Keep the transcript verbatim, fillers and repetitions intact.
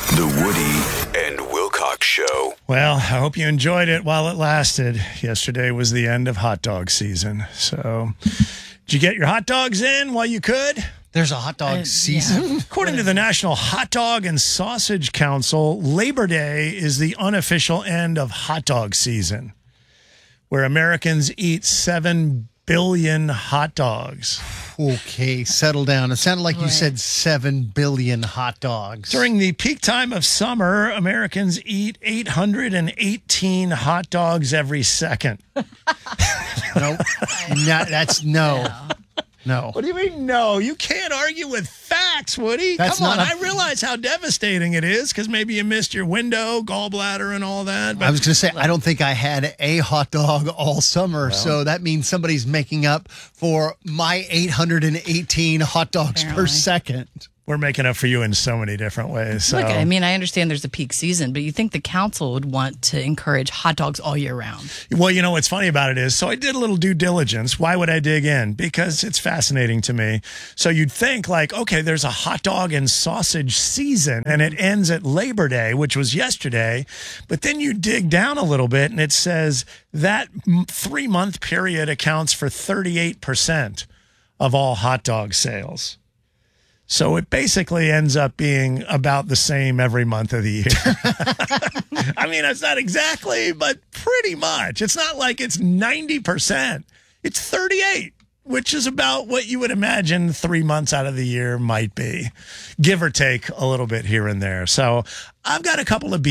The Woody and Wilcox Show. Well, I hope you enjoyed it while it lasted. Yesterday was the end of hot dog season. So, did you get your hot dogs in while you could? There's a hot dog Uh, season. yeah. According to the National Hot Dog and Sausage Council, Labor Day is the unofficial end of hot dog season, where Americans eat seven billion hot dogs. Okay, settle down. It sounded like you Right. said seven billion hot dogs. During the peak time of summer, Americans eat eight hundred eighteen hot dogs every second. Nope. No, that's no. Yeah. No. What do you mean, no? You can't argue with facts, Woody. That's Come on. not a- I realize how devastating it is because maybe you missed your window, gallbladder, and all that. But I was going to say, I don't think I had a hot dog all summer, so that means somebody's making up for my eight hundred eighteen hot dogs per Apparently. second. we're making up for you in so many different ways. So. Look, I mean, I understand there's a peak season, but you think the council would want to encourage hot dogs all year round. Well, you know what's funny about it is, so I did a little due diligence. Why would I dig in? Because it's fascinating to me. So you'd think like, okay, there's a hot dog and sausage season and it ends at Labor Day, which was yesterday. But then you dig down a little bit and it says that three month period accounts for thirty-eight percent of all hot dog sales. So it basically ends up being about the same every month of the year. I mean, it's not exactly, but pretty much. It's not like it's ninety percent. It's thirty-eight, which is about what you would imagine three months out of the year might be, give or take a little bit here and there. So I've got a couple of